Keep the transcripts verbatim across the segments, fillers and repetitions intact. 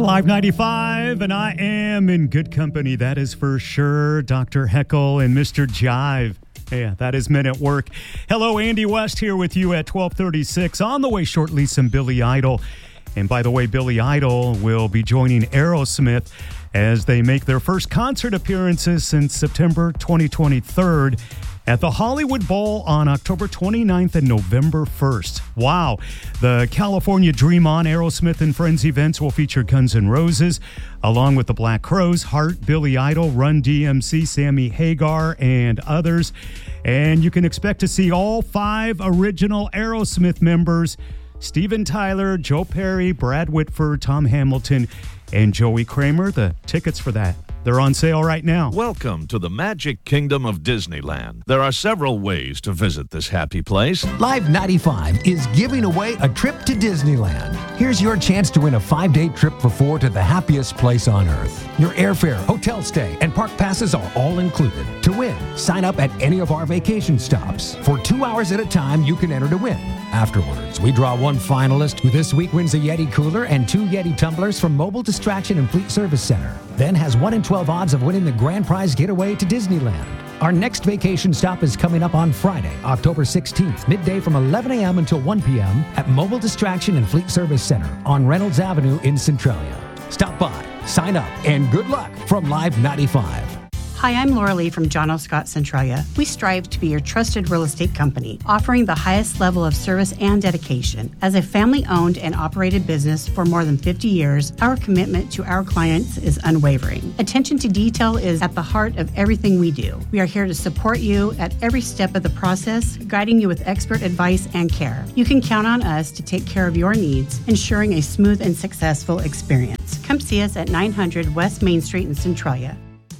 Live ninety-five, and I am in good company, that is for sure. Doctor Heckle and Mister Jive. Yeah, that is Men at Work. Hello, Andy West here with you at twelve thirty-six. On the way shortly, some Billy Idol. And by the way, Billy Idol will be joining Aerosmith as they make their first concert appearances since September twenty twenty-three at the Hollywood Bowl on October twenty-ninth and November first. Wow. The California Dream On Aerosmith and Friends events will feature Guns N' Roses, along with the Black Crowes, Heart, Billy Idol, Run D M C, Sammy Hagar, and others. And you can expect to see all five original Aerosmith members: Steven Tyler, Joe Perry, Brad Whitford, Tom Hamilton, and Joey Kramer. The tickets for that, they're on sale right now. Welcome to the Magic Kingdom of Disneyland. There are several ways to visit this happy place. Live ninety-five is giving away a trip to Disneyland. Here's your chance to win a five-day trip for four to the happiest place on Earth. Your airfare, hotel stay, and park passes are all included. To win, sign up at any of our vacation stops. For two hours at a time, you can enter to win. Afterwards, we draw one finalist who this week wins a Yeti cooler and two Yeti tumblers from Mobile Distraction and Fleet Service Center. Then has one in twelve odds of winning the grand prize getaway to Disneyland. Our next vacation stop is coming up on Friday, October sixteenth, midday from eleven a.m. until one p.m. at Mobile Distraction and Fleet Service Center on Reynolds Avenue in Centralia. Stop by, sign up, and good luck from Live ninety-five. Hi, I'm Laura Lee from John O. Scott Centralia. We strive to be your trusted real estate company, offering the highest level of service and dedication. As a family-owned and operated business for more than fifty years, our commitment to our clients is unwavering. Attention to detail is at the heart of everything we do. We are here to support you at every step of the process, guiding you with expert advice and care. You can count on us to take care of your needs, ensuring a smooth and successful experience. Come see us at nine hundred West Main Street in Centralia.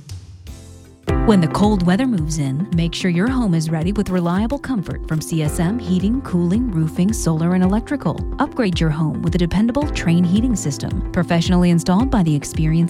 When the cold weather moves in, make sure your home is ready with reliable comfort from C S M Heating, Cooling, Roofing, Solar, and Electrical. Upgrade your home with a dependable Trane heating system, professionally installed by the experienced